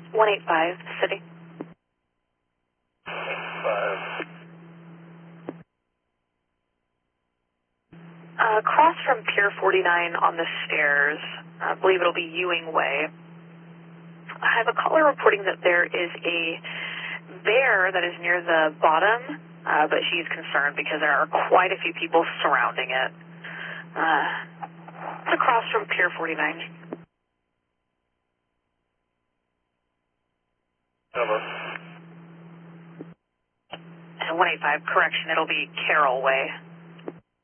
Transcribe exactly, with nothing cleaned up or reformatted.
one eight five, City. Five. Uh, across from Pier forty-nine on the stairs, I believe it'll be Ewing Way. I have a caller reporting that there is a bear that is near the bottom, uh, but she's concerned because there are quite a few people surrounding it. Uh, it's across from Pier forty-nine. Cover. And one eight five, correction, it'll be Carroll Way.